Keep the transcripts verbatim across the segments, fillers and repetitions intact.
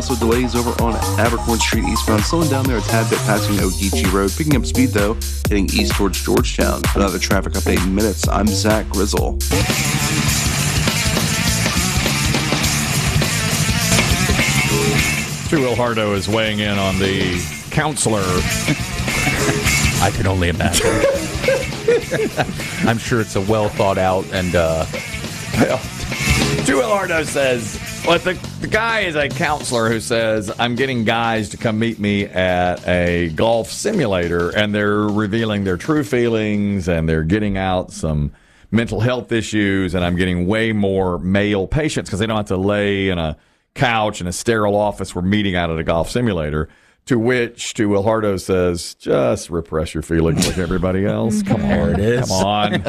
Also delays over on Abercorn Street eastbound, slowing down there a tad bit passing Ogeechee Road, picking up speed though, heading east towards Georgetown. Another traffic update in minutes. I'm Zach Grizzle. Drew Ilhardo is weighing in on the counselor. I can only imagine. I'm sure it's a well thought out and uh well, Drew Ilhardo says, well, the, the guy is a counselor who says, I'm getting guys to come meet me at a golf simulator, and they're revealing their true feelings, and they're getting out some mental health issues, and I'm getting way more male patients because they don't have to lay in a couch in a sterile office. We're meeting out at a golf simulator. To which, to Ilhardo says, just repress your feelings like everybody else. Come on. There it is. Come on.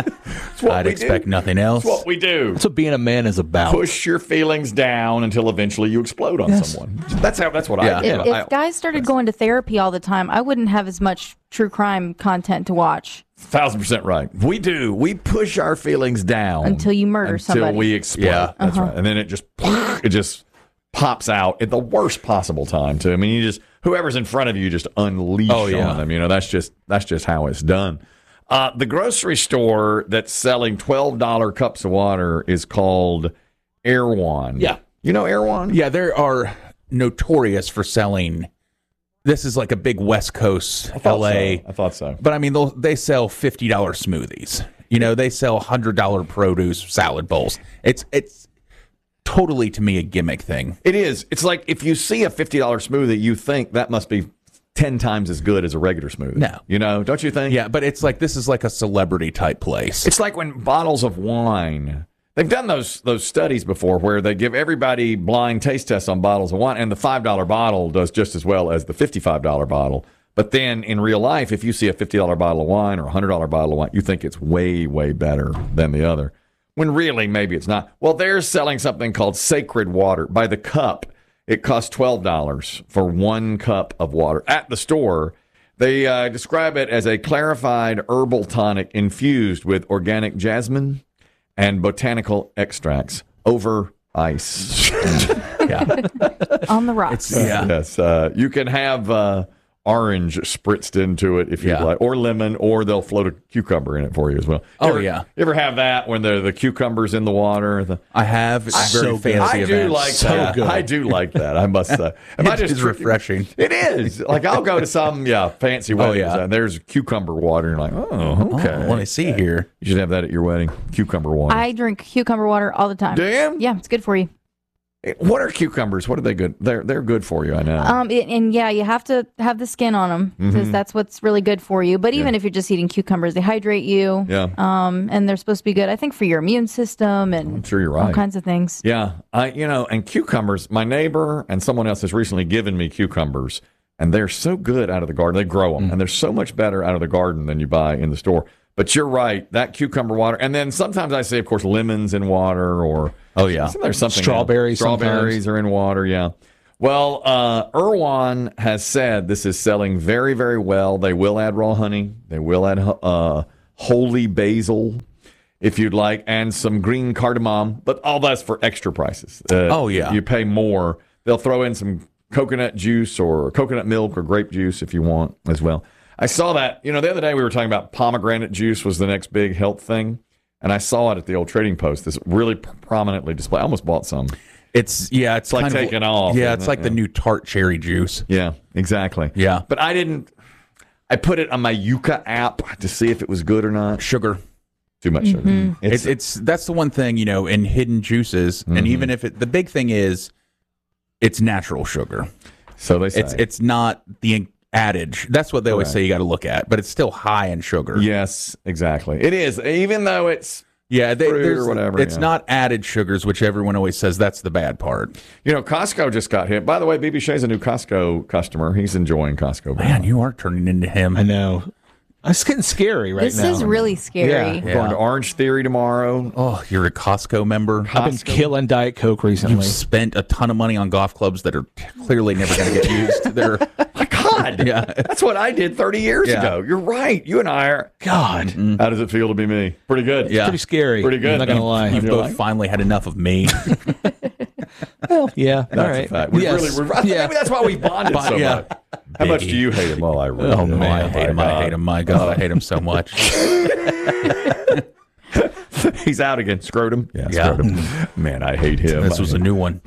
I'd expect do. nothing else. That's what we do. That's what being a man is about. Push your feelings down until eventually you explode on Yes. someone. That's how. That's what Yeah. I If, do. if I, guys started going to therapy all the time, I wouldn't have as much true crime content to watch Thousand percent right. We do. We push our feelings down until you murder until somebody. we explode. Yeah. That's Uh-huh. right. And then it just it just pops out at the worst possible time too. I mean, you just whoever's in front of you just unleash Oh, yeah. on them. You know, that's just that's just how it's done. Uh, the grocery store that's selling twelve dollar cups of water is called Erewhon. Yeah. You know Erewhon? Yeah, they are notorious for selling. This is like a big West Coast I thought L A. so. I thought so. But I mean, they'll, they sell fifty dollar smoothies. You know, they sell one hundred dollar produce salad bowls. It's it's totally, to me, a gimmick thing. It is. It's like if you see a fifty dollar smoothie, you think that must be ten times as good as a regular smoothie. No. You know, don't you think? Yeah, but it's like this is like a celebrity type place. It's like when bottles of wine, they've done those those studies before where they give everybody blind taste tests on bottles of wine, and the five dollar bottle does just as well as the fifty-five dollar bottle. But then in real life, if you see a fifty dollar bottle of wine or a one hundred dollar bottle of wine, you think it's way, way better than the other. When really, maybe it's not. Well, they're selling something called Sacred Water by the cup. It costs twelve dollars for one cup of water at the store. They uh, describe it as a clarified herbal tonic infused with organic jasmine and botanical extracts over ice. Yeah, on the rocks. it's yeah. Yes, uh, you can have uh, orange spritzed into it if you Yeah. like, or lemon, or they'll float a cucumber in it for you as well. You Oh, ever- yeah. You ever have that when the the cucumbers in the water? The, I have. It's very so good. fancy I do events. like So that. good. I do like that. I must say, Am I It just is tricky? refreshing. It is. Like I'll go to some yeah fancy weddings yeah. and there's cucumber water, and you're like, oh, okay. Oh, let me see here. You should have that at your wedding. Cucumber water. I drink cucumber water all the time. Do you? Yeah, it's good for you. What are cucumbers? What are they good? They're they're good for you. I know. Um, it, and yeah, you have to have the skin on them because Mm-hmm. that's what's really good for you. But even if you're just eating cucumbers, they hydrate you. yeah, Um, and they're supposed to be good, I think, for your immune system and I'm sure you're all right. kinds of things. Yeah, I you know, and cucumbers. My neighbor and someone else has recently given me cucumbers, and they're so good out of the garden. They grow them, and they're so much better out of the garden than you buy in the store. But you're right, that cucumber water, and then sometimes I say, of course, lemons in water, or Oh, yeah. there's something Strawberries else. Strawberries sometimes. are in water. Yeah. Well, uh, Erewhon has said this is selling very, very well. They will add raw honey. They will add uh, holy basil, if you'd like, and some green cardamom. But all that's for extra prices. Uh, Oh, yeah. You pay more. They'll throw in some coconut juice or coconut milk or grape juice if you want as well. I saw that, you know, the other day we were talking about pomegranate juice was the next big health thing. And I saw it at the old Trading Post. This really prominently displayed. I almost bought some. It's yeah. It's like kind taking of, off, Yeah, isn't it's it? like the Yeah. new tart cherry juice. Yeah, exactly. Yeah. But I didn't, I put it on my Yuka app to see if it was good or not. Sugar. Too much sugar. Mm-hmm. It's, it's that's the one thing, you know, in hidden juices, Mm-hmm. and even if it, the big thing is, it's natural sugar. So they say. It's it's not the adage. That's what they always Correct. say you got to look at, but it's still high in sugar. Yes, exactly. It is, even though it's, Yeah, they, Fruit or there's, whatever, it's yeah. not added sugars, which everyone always says that's the bad part. you know, Costco just got hit. By the way, B B Shea's a new Costco customer. He's enjoying Costco. Man, you are turning into him. I know. It's getting scary right this now. is really scary. Yeah. We're going to Orange Theory tomorrow. Oh, you're a Costco member. I've been killing Diet Coke recently. You've spent a ton of money on golf clubs that are clearly never going to get used. They're My God. Yeah. That's what I did thirty years Yeah. ago. You're right. You and I are. God, How does it feel to be me? Pretty good. Yeah. pretty scary. Pretty good. I'm not gonna lie. You've You're both like- finally had enough of me. Well, yeah. That's all right. a fact. We Yes. really, we're, yeah. maybe that's why we bonded so yeah. much. How much do you hate him? Oh, I really Oh, do. man, I Oh, hate him. my I hate him. My God, I hate him so much. He's out again. Scrotum? Yeah, Yeah. scrotum. Man, I hate him. This I was a hate new one.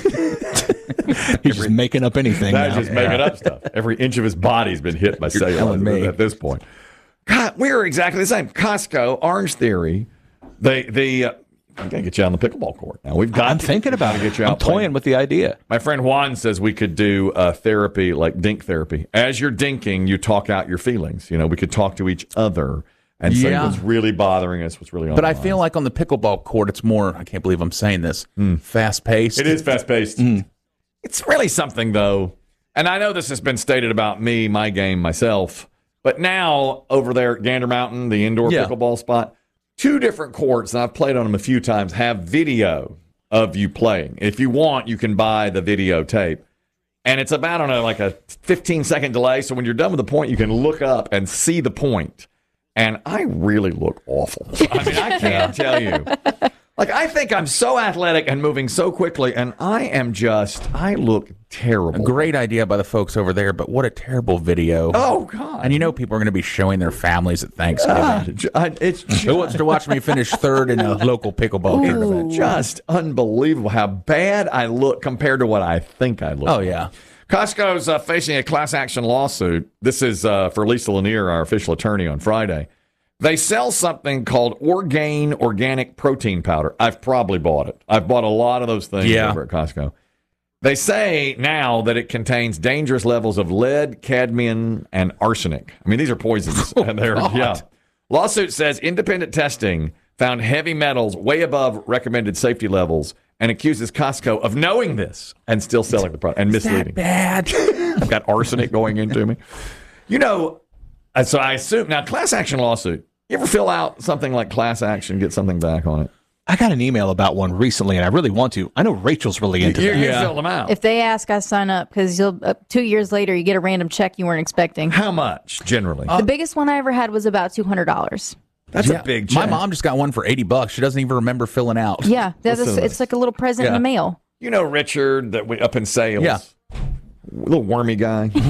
He's just making up anything Not now. just making up stuff. Every inch of his body's been hit by telling cellulose me. at this point. God, we're exactly the same. Costco, Orange Theory. They, they, uh, I'm gonna get you on the pickleball court now. We've got. I'm to, thinking about to it. get you I'm out playing. toying with the idea. My friend Juan says we could do uh, therapy, like dink therapy. As you're dinking, you talk out your feelings. You know, we could talk to each other and say Yeah. what's really bothering us, what's really on But our I feel minds. like on the pickleball court, it's more, I can't believe I'm saying this, fast paced. It is fast paced. It's really something, though. And I know this has been stated about me, my game, myself. But now, over there at Gander Mountain, the indoor Yeah. pickleball spot, two different courts, and I've played on them a few times, have video of you playing. If you want, you can buy the videotape. And it's about on a like a fifteen second delay. So when you're done with the point, you can look up and see the point. And I really look awful. I mean, I can't tell you. Like, I think I'm so athletic and moving so quickly, and I am just, I look terrible. A great idea by the folks over there, but what a terrible video. Oh, God. And you know people are going to be showing their families at Thanksgiving. Ah, ju- I- it's Who wants to watch me finish third in a local pickleball tournament? just unbelievable how bad I look compared to what I think I look. Oh, yeah. Costco's uh, facing a class action lawsuit. This is uh, for Lisa Lanier, our official attorney, on Friday. They sell something called Orgain Organic Protein Powder. I've probably bought it. I've bought a lot of those things Yeah. over at Costco. They say now that it contains dangerous levels of lead, cadmium, and arsenic. I mean, these are poisons. and they're, God. yeah. Lawsuit says independent testing found heavy metals way above recommended safety levels and accuses Costco of knowing this and still selling the product and misleading. Bad. I've got arsenic going into me. You know, uh, so I assume now class action lawsuit. You ever fill out something like class action, get something back on it? I got an email about one recently, and I really want to. I know Rachel's really into You, that. you fill them out. If they ask, I sign up because you'll uh, two years later you get a random check you weren't expecting. How much generally? The biggest one I ever had was about two hundred dollars. That's Yeah. a big My check. mom just got one for eighty bucks. She doesn't even remember filling out. Yeah, that's Listen to it's this. like a little present in Yeah. the mail. You know Richard that we up in sales. Yeah. Little wormy guy. oh,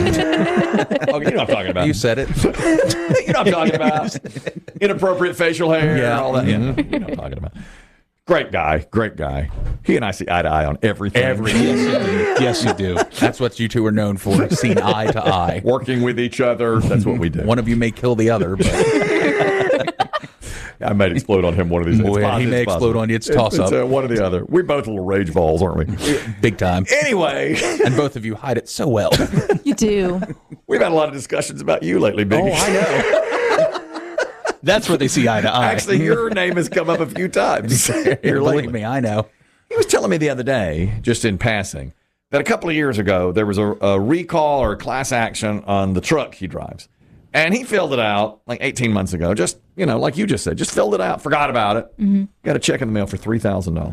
you know what I'm talking about. You said it. You know what I'm talking about. Inappropriate facial hair. Yeah. All that. Yeah. You know what I'm talking about. Great guy. Great guy. He and I see eye to eye on everything. Everything. Yes, you do. That's what you two are known for, seen eye to eye. Working with each other. That's what we do. One of you may kill the other, but I might explode on him one of these days. Boy, It's he possible. may It's explode possible. on you. It's a toss-up. uh, one or the other. We're both little rage balls, aren't we? big time. Anyway, And both of you hide it so well. You do. we've had a lot of discussions about you lately, Big. Oh, I know. That's where they see eye to eye. Actually, your name has come up a few times. Here Believe lately. me, I know. He was telling me the other day, just in passing, that a couple of years ago there was a, a recall or a class action on the truck he drives. And he filled it out like eighteen months ago. Just, you know, like you just said, just filled it out, forgot about it. Mm-hmm. Got a check in the mail for three thousand dollars.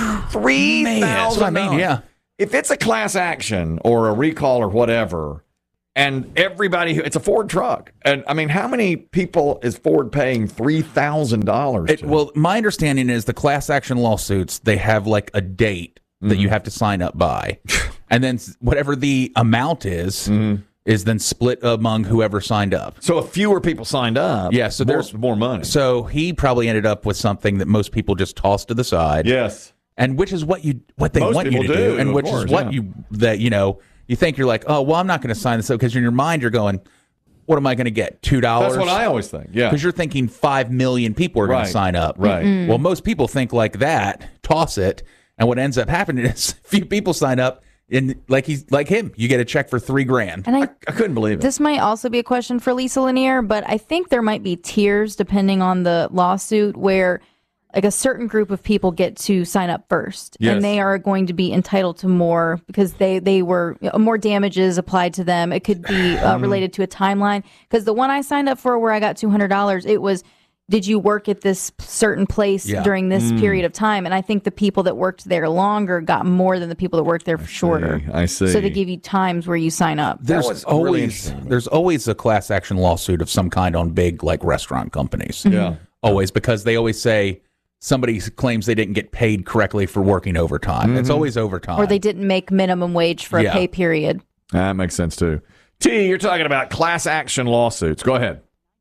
three thousand dollars. That's what I mean, yeah. If it's a class action or a recall or whatever, and everybody, who- it's a Ford truck. And I mean, how many people is Ford paying three thousand dollars It, to? well, my understanding is the class action lawsuits, they have like a date that you have to sign up by. And then s- whatever the amount is, is then split among whoever signed up. So if fewer people signed up, Yeah, so more, there's- more money. So he probably ended up with something that most people just toss to the side. yes. And which is what you what they Most want you to people do, do, and of which course, is what yeah. you that you know you think you're like, oh well, I'm not going to sign this up because in your mind you're going, what am I going to get, two dollars? That's what I always think. Yeah. Because you're thinking five million people are going Right. to sign up. Right. Mm-mm. Well, most people think like that, toss it, and what ends up happening is few people sign up, and like he's like him, you get a check for three grand. And I I couldn't believe it. This might also be a question for Lisa Lanier, but I think there might be tiers depending on the lawsuit where like a certain group of people get to sign up first Yes. and they are going to be entitled to more because they, they were you know, more damages applied to them. It could be uh, related to a timeline because the one I signed up for where I got two hundred dollars, it was, did you work at this certain place Yeah. during this period of time? And I think the people that worked there longer got more than the people that worked there for shorter. I see. So they give you times where you sign up. There's was really always interesting. there's always a class action lawsuit of some kind on big like restaurant companies. Yeah. Always, because they always say somebody claims they didn't get paid correctly for working overtime. Mm-hmm. It's always overtime. Or they didn't make minimum wage for Yeah. a pay period. That makes sense, too. T, you're talking about class action lawsuits. Go ahead.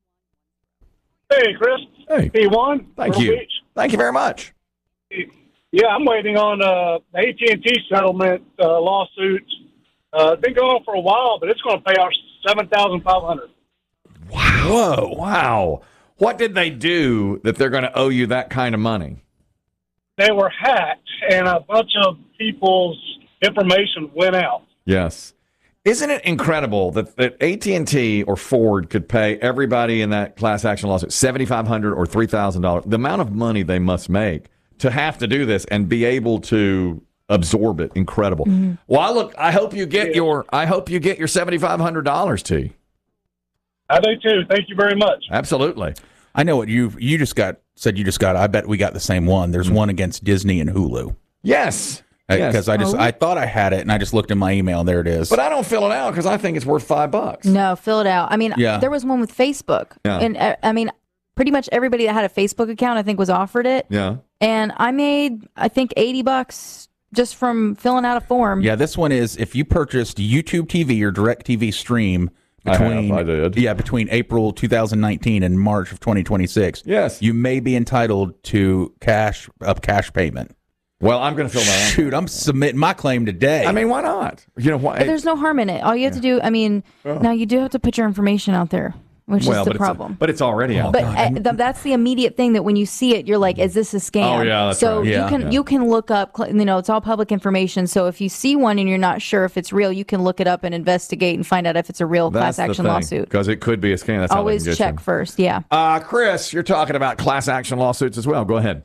Hey, Chris. Hey. P one. Thank Myrtle you. Beach. Thank you very much. Yeah, I'm waiting on uh, the A T and T settlement uh, lawsuits. Uh, it's been going on for a while, but it's going to pay out seven thousand five hundred dollars. Whoa. Wow. What did they do that they're going to owe you that kind of money? They were hacked, and a bunch of people's information went out. Yes. Isn't it incredible that, that A T and T or Ford could pay everybody in that class action lawsuit seven thousand five hundred dollars or three thousand dollars? The amount of money they must make to have to do this and be able to absorb it. Incredible. Mm-hmm. Well, I look, I hope you get Yeah. your I hope you get your seven thousand five hundred dollars, T. I do too. Thank you very much. Absolutely. I know what you you just got said. You just got. I bet we got the same one. There's one against Disney and Hulu. Yes. Because Yes. I just Oh. I thought I had it and I just looked in my email and there it is. But I don't fill it out because I think it's worth five bucks. No, fill it out. I mean, Yeah. there was one with Facebook. Yeah. And uh, I mean, pretty much everybody that had a Facebook account, I think, was offered it. Yeah. And I made, I think, eighty bucks just from filling out a form. Yeah, this one is if you purchased YouTube T V or DirecTV Stream between I have, I did. yeah between April two thousand nineteen and March of twenty twenty-six. Yes. you may be entitled to cash a cash payment. Well, I'm going to fill that out. Shoot, I'm submitting my claim today. I mean, why not? You know why? But there's no harm in it. All you have to do, I mean, now you do have to put your information out there, which well, is the but problem. It's, but it's already out. But there. uh, th- that's the immediate thing that when you see it, you're like, "Is this a scam?" Oh, yeah, that's so right. Yeah. you can Yeah. you can look up. cl- You know, it's all public information. So if you see one and you're not sure if it's real, you can look it up and investigate and find out if it's a real That's class action lawsuit. because it could be a scam. That's how they Always can get check you. first. Yeah. Uh, Chris, you're talking about class action lawsuits as well. Go ahead.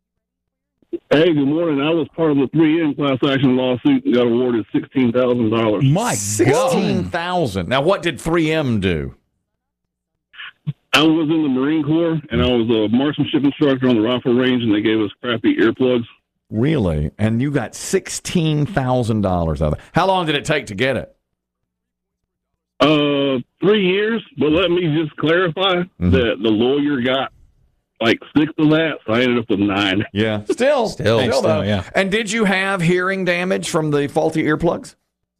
Hey, good morning. I was part of the three M class action lawsuit and got awarded sixteen thousand dollars. my Sixteen God. thousand. Now, what did three M do? I was in the Marine Corps, and I was a marksmanship instructor on the rifle range, and they gave us crappy earplugs. Really? And you got sixteen thousand dollars out of it. How long did it take to get it? Uh, three years, but let me just clarify Mhm. that the lawyer got like six of that, so I ended up with nine. Yeah. Still. Still, though. still, yeah. And did you have hearing damage from the faulty earplugs?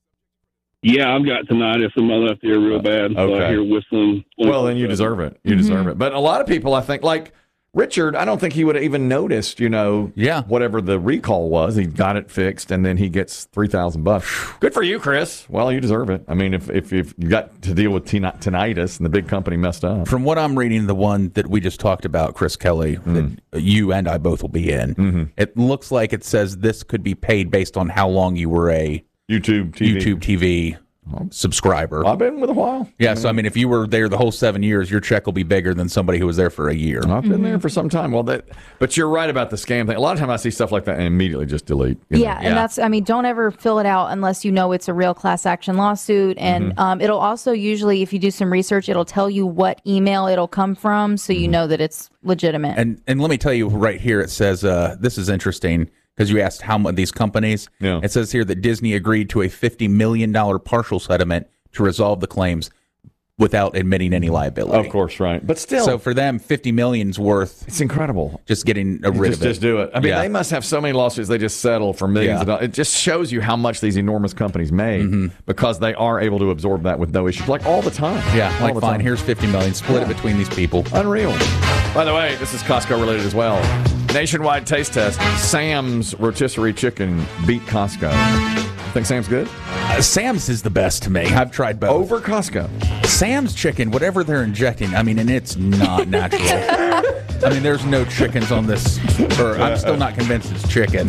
Yeah, I've got tinnitus in my left ear real bad, so Okay. I hear whistling. Well, then you deserve it. You deserve it. But a lot of people, I think, like Richard, I don't think he would have even noticed, you know, Yeah. whatever the recall was. He got it fixed, and then he gets three thousand bucks. Good for you, Chris. Well, you deserve it. I mean, if if, if you got to deal with tin- tinnitus and the big company messed up. From what I'm reading, the one that we just talked about, Chris Kelly, Mm. that you and I both will be in, Mm-hmm. it looks like it says this could be paid based on how long you were a YouTube T V. YouTube T V subscriber. I've been with a while. Yeah, so I mean, if you were there the whole seven years, your check will be bigger than somebody who was there for a year. I've been there for some time. Well, that, but you're right about the scam thing. A lot of times I see stuff like that and immediately just delete. you know. Yeah, Yeah. and that's, I mean, don't ever fill it out unless you know it's a real class action lawsuit. And Mm-hmm. um, it'll also usually, if you do some research, it'll tell you what email it'll come from so Mm-hmm. you know that it's legitimate. And and let me tell you right here, it says uh, this is interesting because you asked how much these companies. Yeah. It says here that Disney agreed to a fifty million dollars partial settlement to resolve the claims without admitting any liability. Of course, right. But still, So for them, fifty million's worth it's incredible. just getting rid Just, of it. just do it. I mean, Yeah. they must have so many lawsuits they just settle for millions Yeah. of dollars. It just shows you how much these enormous companies make because they are able to absorb that with no issues, like all the time. Yeah, All like the fine, time. here's fifty million, split it between these people. Unreal. By the way, this is Costco related as well. Nationwide taste test. Sam's rotisserie chicken beat Costco. Think Sam's good? Uh, Sam's is the best to me. I've tried both. Over Costco. Sam's chicken, whatever they're injecting, I mean, and it's not natural. I mean, there's no chickens on this, or I'm still not convinced it's chicken,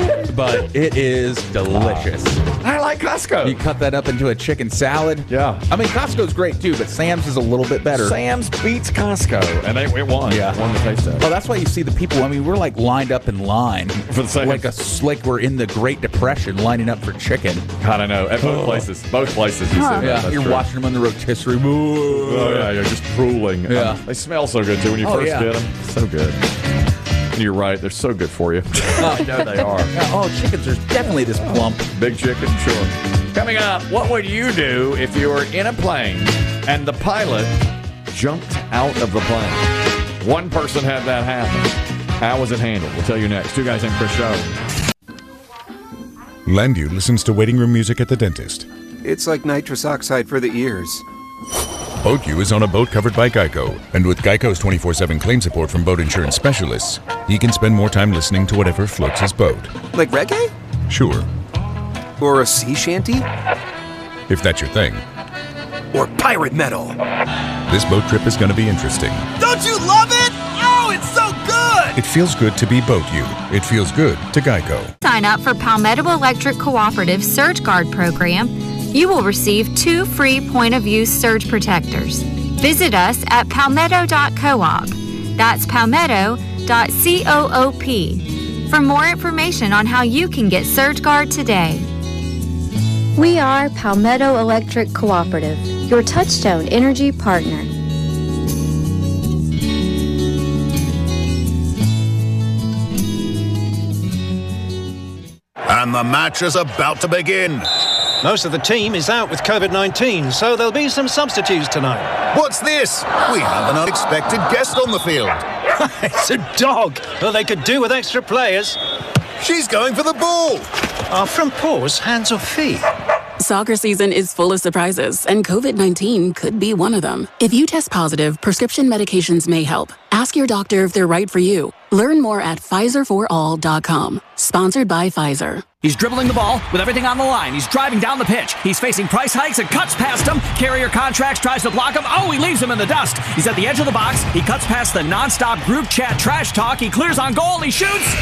but it is delicious. I like Costco. You cut that up into a chicken salad. Yeah. I mean, Costco's great too, but Sam's is a little bit better. Sam's beats Costco, and they, it won. Yeah. Won the taste test. Well, that's why you see the people. I mean, we're like lined up in line For the Sam's. like a like we're in the Great Depression, lining up for chicken. God, I know. At both places. Both places. You see that. Yeah, That's you're true. watching them on the rotisserie. Oh, yeah, you're just drooling. Yeah. Um, they smell so good, too, when you Oh, first yeah. get them. So good. And you're right. They're so good for you. I know they are. Yeah, oh, chickens are definitely this plump. Big chicken, sure. Coming up, what would you do if you were in a plane and the pilot jumped out of the plane? One person had that happen. How was it handled? We'll tell you next. Two Guys Named Chris Show. Landu listens to waiting room music at the dentist. It's like nitrous oxide for the ears. BoatU is on a boat covered by Geico, and with Geico's twenty-four seven claim support from boat insurance specialists, he can spend more time listening to whatever floats his boat. Like reggae? Sure. Or a sea shanty? If that's your thing. Or pirate metal? This boat trip is going to be interesting. Don't you love it? Oh, it's so good! It feels good to be BoatU. It feels good to Geico. Sign up for Palmetto Electric Cooperative Surge Guard program. You will receive two free point-of-use surge protectors. Visit us at palmetto dot coop. That's palmetto dot coop for more information on how you can get Surge Guard today. We are Palmetto Electric Cooperative, your Touchstone Energy partner. And the match is about to begin. Most of the team is out with COVID nineteen, so there'll be some substitutes tonight. What's this? We have an unexpected guest on the field. It's a dog. Well, they could do with extra players. She's going for the ball. Are front paws hands or feet? Soccer season is full of surprises, and COVID nineteen could be one of them. If you test positive, prescription medications may help. Ask your doctor if they're right for you. Learn more at Pfizer for all dot com. Sponsored by Pfizer. He's dribbling the ball with everything on the line. He's driving down the pitch. He's facing price hikes and cuts past him. Carrier Contracts tries to block him. Oh, he leaves him in the dust. He's at the edge of the box. He cuts past the nonstop group chat trash talk. He clears on goal. He shoots.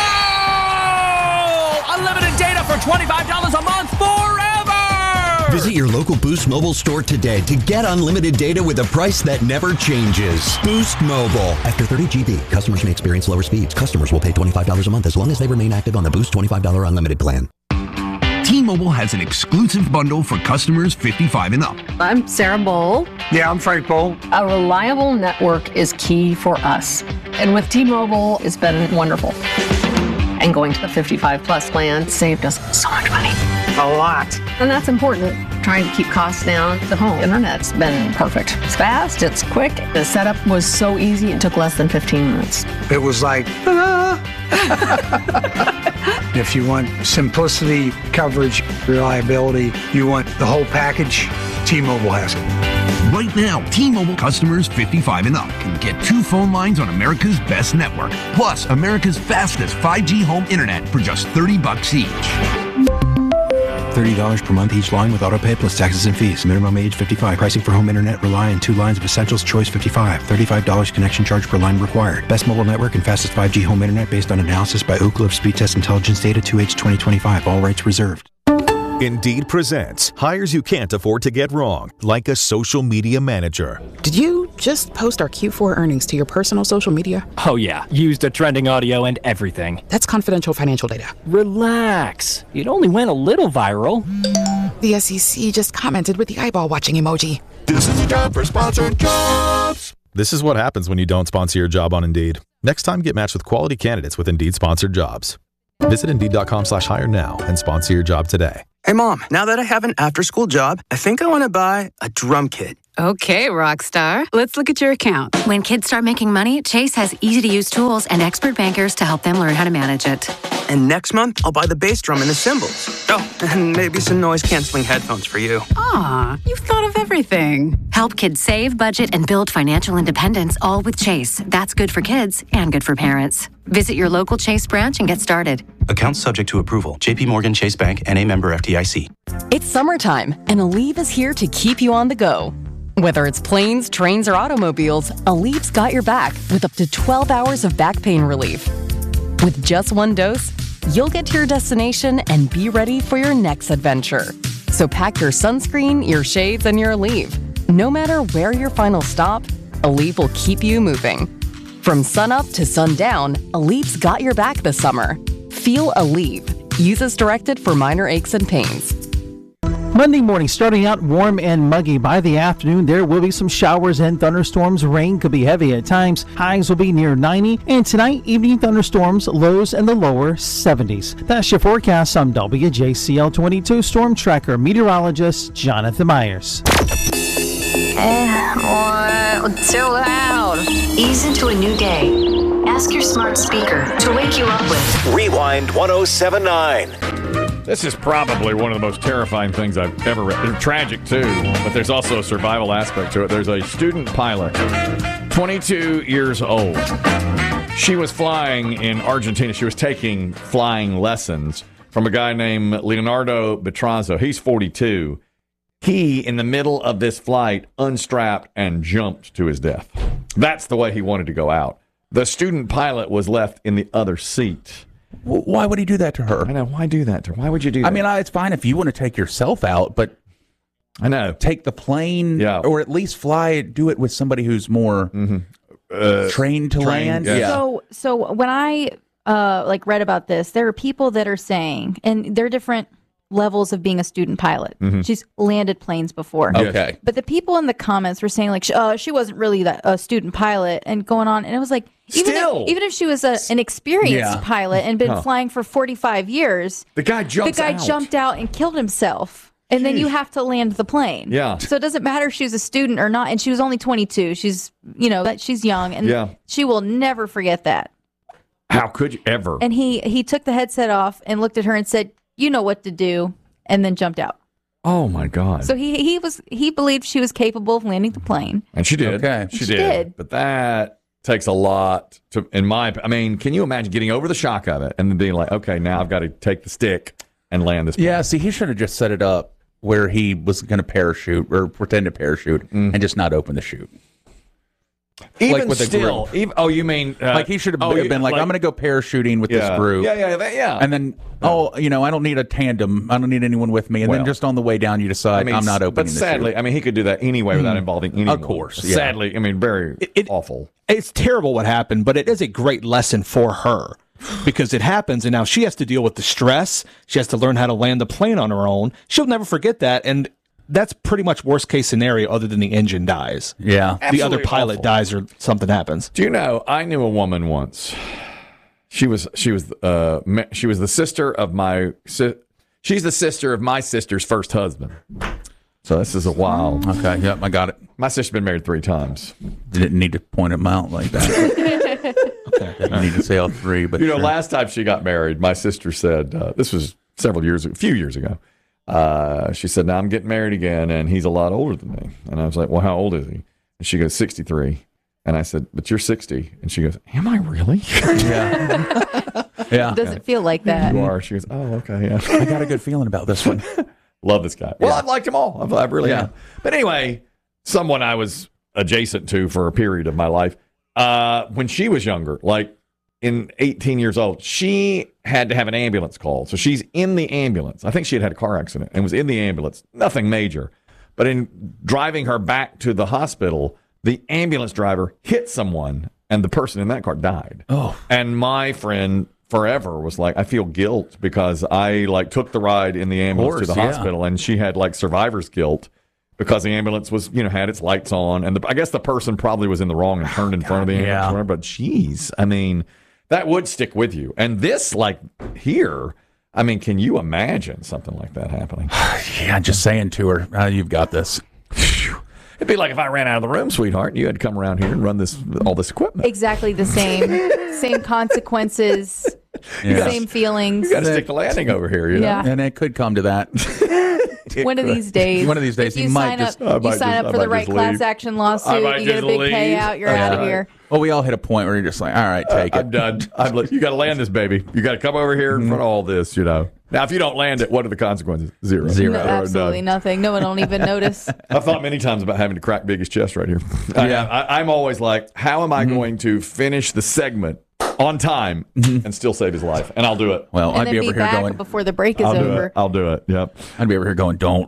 Goal! Unlimited data for twenty-five dollars a month forever! Visit your local Boost Mobile store today to get unlimited data with a price that never changes. Boost Mobile. After thirty gigabytes, customers may experience lower speeds. Customers will pay twenty-five dollars a month as long as they remain active on the Boost twenty-five dollars unlimited plan. T-Mobile has an exclusive bundle for customers fifty-five and up. I'm Sarah Bowl. Yeah, I'm Frank Bowl. A reliable network is key for us. And with T-Mobile, it's been wonderful. And going to the fifty-five plus plan saved us so much money. A lot. And that's important. Trying to keep costs down. The home internet's been perfect. It's fast, it's quick. The setup was so easy, it took less than fifteen minutes. It was like, ah. If you want simplicity, coverage, reliability, you want the whole package, T-Mobile has it. Right now, T-Mobile customers fifty-five and up can get two phone lines on America's best network, plus America's fastest five G home internet for just thirty bucks each. thirty dollars per month each line with autopay plus taxes and fees. Minimum age fifty-five. Pricing for home internet rely on two lines of Essentials Choice fifty-five. thirty-five dollars connection charge per line required. Best mobile network and fastest five G home internet based on analysis by Ookla of Speed Test Intelligence Data two H twenty twenty-five. All rights reserved. Indeed presents hires you can't afford to get wrong, like a social media manager. Did you just post our Q four earnings to your personal social media? Oh yeah, used a trending audio and everything. That's confidential financial data. Relax. It only went a little viral. The S E C just commented with the eyeball watching emoji. This is a job for sponsored jobs. This is what happens when you don't sponsor your job on Indeed. Next time, get matched with quality candidates with Indeed sponsored jobs. Visit Indeed.com slash hire now and sponsor your job today. Hey, Mom, now that I have an after-school job, I think I want to buy a drum kit. Okay, Rockstar. Let's look at your account. When kids start making money, Chase has easy-to-use tools and expert bankers to help them learn how to manage it. And next month, I'll buy the bass drum and the cymbals. Oh, and maybe some noise-canceling headphones for you. Aw, you've thought of everything. Help kids save, budget, and build financial independence, all with Chase. That's good for kids and good for parents. Visit your local Chase branch and get started. Accounts subject to approval. J P Morgan Chase Bank, N A member F D I C. It's summertime, and Aleve is here to keep you on the go. Whether it's planes, trains, or automobiles, Aleve's got your back with up to twelve hours of back pain relief. With just one dose, you'll get to your destination and be ready for your next adventure. So pack your sunscreen, your shades, and your Aleve. No matter where your final stop, Aleve will keep you moving. From sunup to sundown, Aleve's got your back this summer. Feel Aleve. Use as directed for minor aches and pains. Monday morning starting out warm and muggy. By the afternoon, there will be some showers and thunderstorms. Rain could be heavy at times. Highs will be near ninety. And tonight, evening thunderstorms, lows in the lower seventies. That's your forecast. I'm W J C L twenty-two Storm Tracker meteorologist Jonathan Myers. Eh, what? It's so loud. Ease into a new day. Ask your smart speaker to wake you up with Rewind ten seventy-nine. This is probably one of the most terrifying things I've ever read. They're tragic, too, but there's also a survival aspect to it. There's a student pilot, twenty-two years old. She was flying in Argentina. She was taking flying lessons from a guy named Leonardo Betrazzo. He's forty-two. He, in the middle of this flight, unstrapped and jumped to his death. That's the way he wanted to go out. The student pilot was left in the other seat. Why would he do that to her? I know. Why do that to her? Why would you do that? I mean, it's fine if you want to take yourself out, but I know. Take the plane, yeah. or at least fly, do it with somebody who's more mm-hmm. uh, trained to trained, land. Yeah. So, so when I uh, like read about this, there are people that are saying, and there are different levels of being a student pilot. Mm-hmm. She's landed planes before. Okay. But the people in the comments were saying like, uh, she wasn't really that, a student pilot and going on. And it was like, even, Still. if, even if she was a, an experienced Yeah. pilot and been Huh. flying for forty-five years, The guy jumps the guy out. jumped out and killed himself. And then you have to land the plane. Yeah. So it doesn't matter if she was a student or not. And she was only twenty-two. She's, you know, that she's young. And Yeah. she will never forget that. How could you ever? And he, he took the headset off and looked at her and said, you know what to do. And then jumped out. Oh, my God. So he he was he believed she was capable of landing the plane. And she did. Okay. She, She did. did. But that takes a lot to, in my, I mean, can you imagine getting over the shock of it and then being like, okay, now I've got to take the stick and land this plane. Yeah, see, he should have just set it up where he was going to parachute or pretend to parachute and just not open the chute. Even like with a still, group. even, oh, you mean uh, like he should have oh, been you- like, I'm going to go parachuting with Yeah. this group. Yeah, yeah, that- yeah. And then, oh, you know, I don't need a tandem. I don't need anyone with me. And Well, then just on the way down, you decide, I mean, I'm not opening But the sadly, chute. I mean, he could do that anyway without Mhm. involving anyone. Of course, yeah. Sadly, I mean, very awful. It's terrible what happened, but it is a great lesson for her because it happens, and now she has to deal with the stress. She has to learn how to land the plane on her own. She'll never forget that, and that's pretty much worst case scenario other than the engine dies. Yeah. The other Absolutely pilot awful. dies or something happens. Do you know? I knew a woman once. She was she was uh ma- she was the sister of my si- she's the sister of my sister's first husband. So this is a wild. Okay, yep, I got it. My sister's been married three times. Didn't need to point him out like that. Okay, didn't need to say all three, but you know, sure. last time she got married, my sister said uh, this was several years, a few years ago. Uh, she said, "Now I'm getting married again, and he's a lot older than me." And I was like, "Well, how old is he?" And she goes, sixty-three. And I said, "But you're sixty." And she goes, "Am I really?" Yeah. Yeah. It doesn't feel like that. You are. She goes, "Oh, okay, yeah." I got a good feeling about this one. Love this guy. Well, Yeah. I've liked them all. I've, I've really Yeah. have. But anyway, someone I was adjacent to for a period of my life, uh, when she was younger, like in eighteen years old, she had to have an ambulance called. So she's in the ambulance. I think she had had a car accident and was in the ambulance. Nothing major. But in driving her back to the hospital, the ambulance driver hit someone and the person in that car died. Oh. And my friend forever was like, I feel guilt because I like took the ride in the ambulance to course, the yeah. hospital, and she had like survivor's guilt because the ambulance was, you know, had its lights on, and the, I guess the person probably was in the wrong and turned in front of the ambulance. yeah. Or whatever, but geez, I mean, that would stick with you. And this, like here, I mean, can you imagine something like that happening? Yeah, just saying to her, uh, you've got this. It'd be like if I ran out of the room, sweetheart, and you had to come around here and run this all this equipment. Exactly the same. Same consequences. Yeah. Same feelings. You got to stick the landing over here, you know? Yeah. And it could come to that. One of these days. One of these days, if he you might sign just. up, you sign up for the right class action lawsuit. You get a big payout. You're out of here. Well, we all hit a point where you're just like, all right, take Uh, it. I'm done. I'm like, you got to land this baby. You got to come over here in front of all this, you know. Now, if you don't land it, what are the consequences? Zero. Zero. No, Or absolutely none. nothing. No one will even notice. I've thought many times about having to crack Biggie's chest right here. Yeah. I, I, I'm always like, how am I going to finish the segment on time and still save his life? And I'll do it. Well, And I'd then be be over here back going. before the break is I'll do over. it. I'll do it. Yep. I'd be over here going, don't.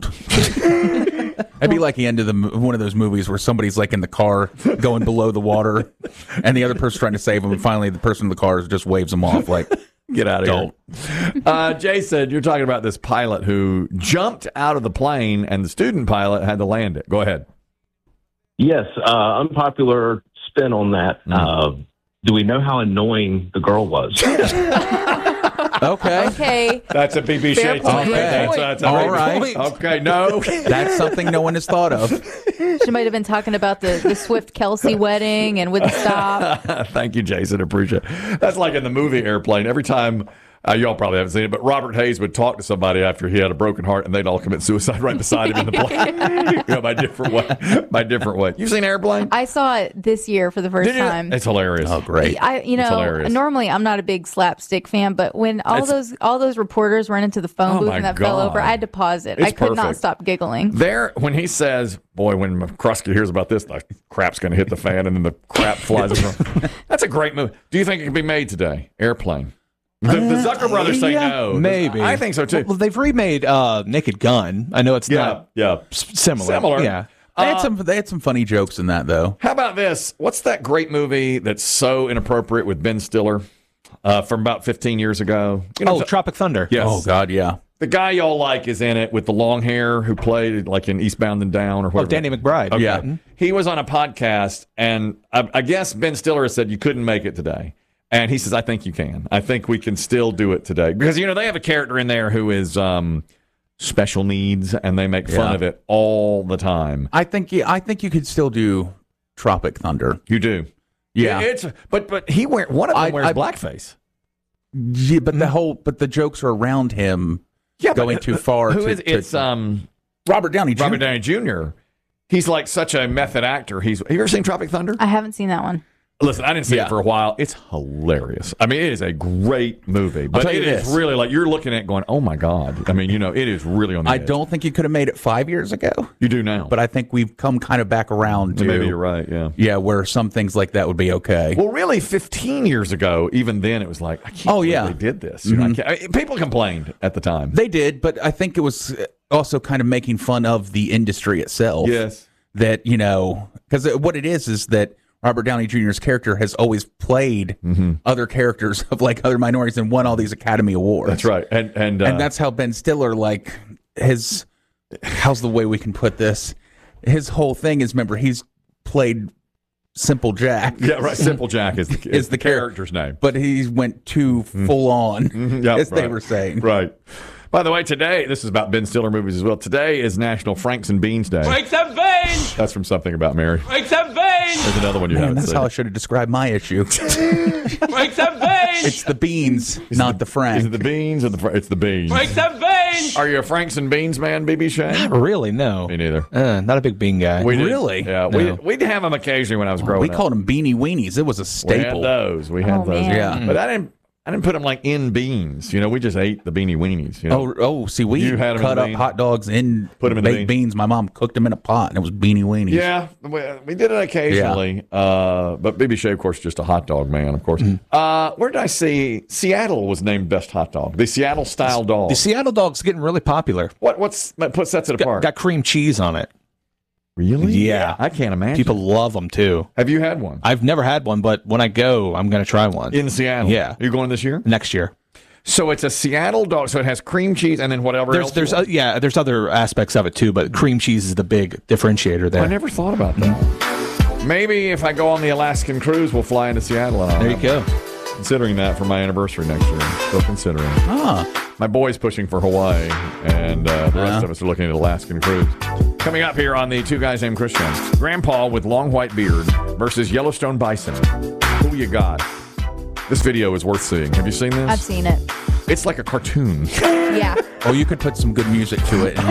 It'd be like the end of the mo- one of those movies where somebody's like in the car going below the water, and the other person's trying to save them, and finally the person in the car just waves them off, like, Get out of don't. here. Uh, Jason, you're talking about this pilot who jumped out of the plane, and the student pilot had to land it. Go ahead. Yes, uh, unpopular spin on that. Uh, do we know how annoying the girl was? Okay. Okay. That's a B B Fair Shea. point. That's, that's a All great right. point. Okay, no. That's something no one has thought of. She might have been talking about the, the Swift Kelsey wedding and wouldn't stop. Thank you, Jason. Appreciate it. That's like in the movie Airplane. Every time, uh, y'all probably haven't seen it, but Robert Hayes would talk to somebody after he had a broken heart, and they'd all commit suicide right beside him in the plane. You know, by different way. By different way. You've seen Airplane? I saw it this year for the first Did you? time. It's hilarious. Oh, great. I, you It's know, hilarious. normally I'm not a big slapstick fan, but when all It's- those all those reporters ran into the phone Oh, booth my and that fell God. over, I had to pause it. It's I could not perfect. stop giggling. There, when he says, boy, when McCruskey hears about this, the crap's going to hit the fan, and then the crap flies around. That's a great movie. Do you think it can be made today? Airplane. The, the Zucker brothers say Yeah, no. Maybe. I think so, too. Well, they've remade uh, Naked Gun. I know it's Yeah, not yeah. s- similar. Similar. Yeah. They had Uh, some. They had some funny jokes in that, though. How about this? What's that great movie that's so inappropriate with Ben Stiller uh, from about fifteen years ago? You know, Oh, t- Tropic Thunder. yes. Oh God, yeah. The guy y'all like is in it with the long hair who played like in Eastbound and Down or Oh, whatever. Danny McBride. Okay. Yeah. He was on a podcast, and I, I guess Ben Stiller said you couldn't make it today. And he says, I think you can. I think we can still do it today. Because, you know, they have a character in there who is um, special needs, and they make fun Yeah. of it all the time. I think. Yeah, I think you could still do Tropic Thunder. You do. Yeah. It's But but he wear one of them I- wears I- blackface. Yeah, but the whole. But the jokes are around him Yeah, but going too far. Who to, is, to- it's um, Robert Downey Junior Robert Downey Junior He's like such a method actor. He's Have you ever seen Tropic Thunder? I haven't seen that one. Listen, I didn't see Yeah. it for a while. It's hilarious. I mean, it is a great movie. But tell you it is this. really like you're looking at it going, oh my God. I mean, you know, it is really on the I edge. don't think you could have made it five years ago, You do now. but I think we've come kind of back around to. Maybe you're right, yeah. Yeah, where some things like that would be okay. Well, really, fifteen years ago, even then, it was like, I can't Oh, believe yeah. they did this. You know, I Mhm. can't, I- people complained at the time. They did, but I think it was also kind of making fun of the industry itself. Yes. That, you know, because what it is is that Robert Downey Junior's character has always played other characters of like other minorities and won all these Academy Awards. That's right. And and, uh, and that's how Ben Stiller, like, his, how's the way we can put this? His whole thing is, remember, he's played Simple Jack. yeah, right. Simple Jack is the, is Is the the char- character's name. But he went too full on, Yeah, as they right. were saying. Right. By the way, today, this is about Ben Stiller movies as well. Today is National Franks and Beans Day. Franks and Beans! That's from Something About Mary. Franks and Beans! There's another one you Man, haven't that's seen. how I should have described my issue. Franks and Beans! It's the beans, not the, frank. Is it the beans or the fr- it's the beans? Franks and Beans! Are you a Franks and Beans man, B B Shane? Not really, no. Me neither. Uh, not a big bean guy. We did. Really? Yeah, No. we we'd have them occasionally when I was growing we up. called them beanie weenies. It was a We had staple. those. We had Oh, those. man. Yeah. But I didn't. I didn't put them like in beans. You know, we just ate the beanie weenies. You know? Oh, oh, see, we You had 'em in cut the up bean? hot dogs in Put 'em in the baked bean? beans. My mom cooked them in a pot, and it was beanie weenies. Yeah, we, we did it occasionally. Uh, but B B Shea, of course, just a hot dog man, of course. Uh, where did I see Seattle was named best hot dog? The Seattle style dog. The Seattle dog's getting really popular. What what's what sets it Got, apart? got cream cheese on it. Really? Yeah. I can't imagine. People love them too. Have you had one I've never had one, but when I go, I'm going to try one. in Seattle? Yeah. Are you going this year? Next year. So it's a Seattle dog. So it has cream cheese and then whatever There's, else. there's, you uh, want. yeah, there's other aspects of it too, but cream cheese is the big differentiator there. I never thought about that. Maybe if I go on the Alaskan cruise, we'll fly into Seattle. And I'll There you have- go. Considering that for my anniversary next year. Still considering. Ah, My boy's pushing for Hawaii, and uh, the rest Yeah. of us are looking at Alaskan cruise. Coming up here on the Two Guys Named Chris Show, Grandpa with long white beard versus Yellowstone bison. Who you got? This video is worth seeing. Have you seen this? I've seen it. It's like a cartoon. Yeah. oh, you could put some good music to it.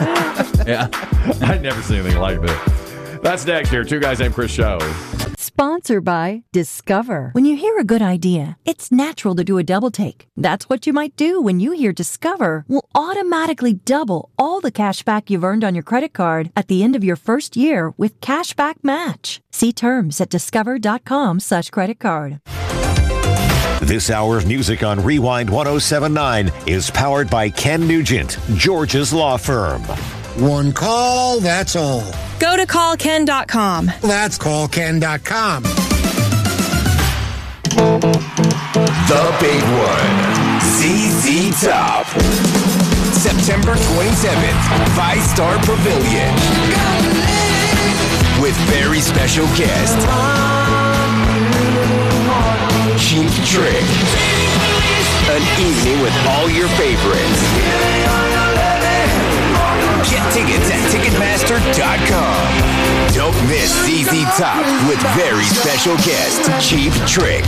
and- yeah. I'd never seen anything like this. That's next here. Two Guys Named Chris Show. Sponsored by Discover. When you hear a good idea, it's natural to do a double take. That's what you might do when you hear Discover will automatically double all the cash back you've earned on your credit card at the end of your first year with Cashback Match. See terms at discover.com slash credit card. This hour's music on Rewind ten seventy-nine is powered by Ken Nugent, George's law firm. One call, that's all. Go to call ken dot com. That's call ken dot com. The big one. Z Z Top. September twenty-seventh, Five Star Pavilion. With very special guest, Cheap Trick. An evening with all your favorites. Get tickets at Ticketmaster dot com. Don't miss Z Z Top with very special guest, Cheap Trick.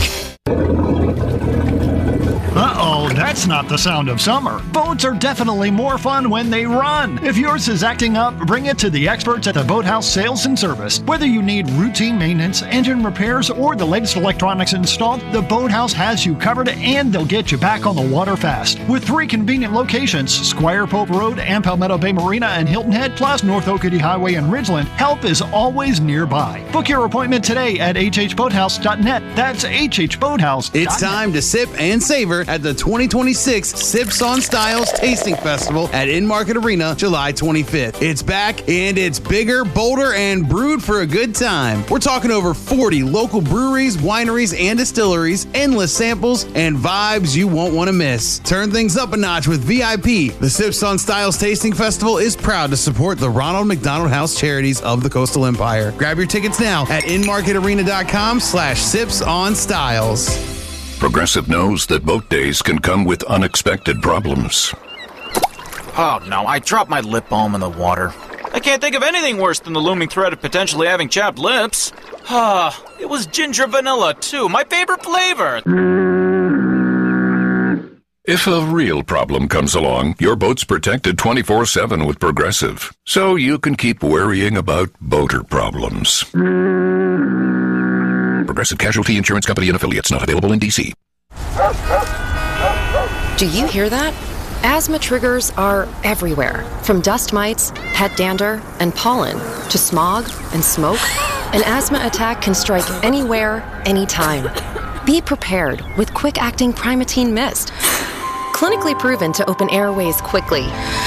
Uh-oh, that's not the sound of summer. Boats are definitely more fun when they run. If yours is acting up, bring it to the experts at the Boathouse Sales and Service. Whether you need routine maintenance, engine repairs, or the latest electronics installed, the Boathouse has you covered and they'll get you back on the water fast. With three convenient locations, Squire Pope Road and Palmetto Bay Marina and Hilton Head, plus North Oakity Highway and Ridgeland, help is always nearby. Book your appointment today at h h boathouse dot net. That's h h boathouse dot net. It's time to sip and savor at the twenty twenty-six Sips on Styles Tasting Festival at In-Market Arena, July twenty-fifth. It's back, and it's bigger, bolder, and brewed for a good time. We're talking over forty local breweries, wineries, and distilleries, endless samples, and vibes you won't want to miss. Turn things up a notch with V I P. The Sips on Styles Tasting Festival is proud to support the Ronald McDonald House Charities of the Coastal Empire. Grab your tickets now at inmarketarena.com slash sips on styles. Progressive knows that boat days can come with unexpected problems. Oh no, I dropped my lip balm in the water. I can't think of anything worse than the looming threat of potentially having chapped lips. Ah, it was ginger vanilla too, my favorite flavor. If a real problem comes along, your boat's protected twenty-four seven with Progressive, so you can keep worrying about boater problems. Progressive Casualty Insurance Company and Affiliates, not available in D C. Do you hear that? Asthma triggers are everywhere, from dust mites, pet dander, and pollen, to smog and smoke. An asthma attack can strike anywhere, anytime. Be prepared with quick-acting Primatene Mist. Clinically proven to open airways quickly.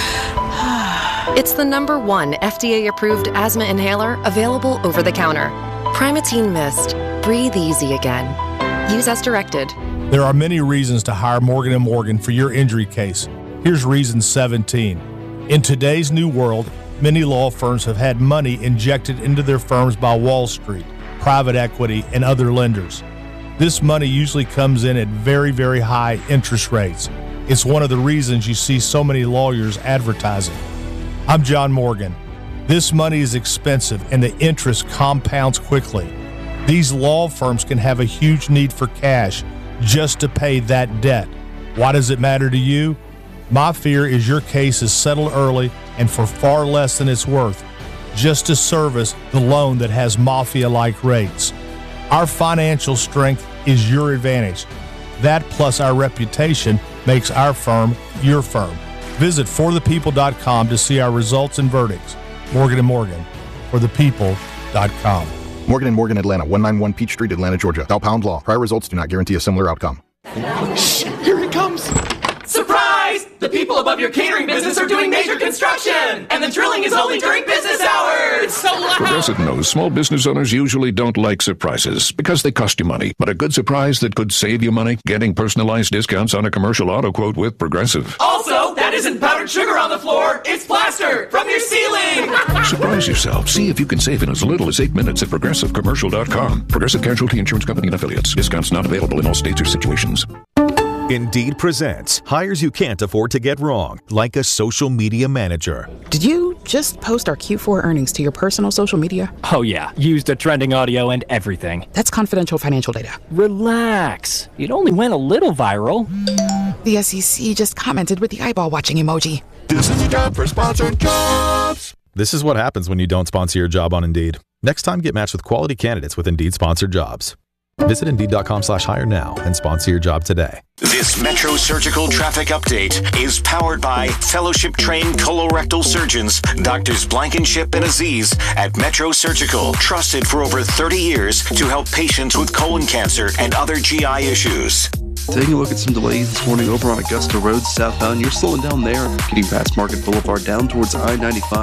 It's the number one F D A-approved asthma inhaler available over the counter. Primatene Mist. Breathe easy again. Use as directed. There are many reasons to hire Morgan and Morgan for your injury case. Here's reason seventeen. In today's new world, many law firms have had money injected into their firms by Wall Street, private equity, and other lenders. This money usually comes in at very, very high interest rates. It's one of the reasons you see so many lawyers advertising. I'm John Morgan. This money is expensive and the interest compounds quickly. These law firms can have a huge need for cash just to pay that debt. Why does it matter to you? My fear is your case is settled early and for far less than it's worth, just to service the loan that has mafia-like rates. Our financial strength is your advantage. That plus our reputation makes our firm your firm. Visit for the people dot com to see our results and verdicts. Morgan and Morgan, for the people dot com. Morgan and Morgan, Atlanta, one ninety-one Peach Street, Atlanta, Georgia. Thou pound law. Prior results do not guarantee a similar outcome. Shh, here he comes. Surprise! The people above your catering business are doing major construction, and the drilling is only during business hours. It's so loud. Progressive knows small business owners usually don't like surprises because they cost you money. But a good surprise that could save you money? Getting personalized discounts on a commercial auto quote with Progressive. Also, that isn't powdered sugar on the floor. It's plaster from your ceiling. Surprise yourself. See if you can save in as little as eight minutes at progressive commercial dot com. Progressive Casualty Insurance Company and Affiliates. Discounts not available in all states or situations. Indeed presents hires you can't afford to get wrong, like a social media manager. Did you just post our Q four earnings to your personal social media? Oh yeah, used a trending audio and everything. That's confidential financial data. Relax. It only went a little viral. The S E C just commented with the eyeball watching emoji. This is a job for sponsored jobs. This is what happens when you don't sponsor your job on Indeed. Next time, get matched with quality candidates with Indeed sponsored jobs. Visit Indeed.com slash hire now and sponsor your job today. This Metro Surgical traffic update is powered by fellowship-trained colorectal surgeons, Doctors Blankenship and Aziz at Metro Surgical, trusted for over thirty years to help patients with colon cancer and other G I issues. Taking a look at some delays this morning over on Augusta Road southbound. You're slowing down there, getting past Market Boulevard down towards I ninety-five.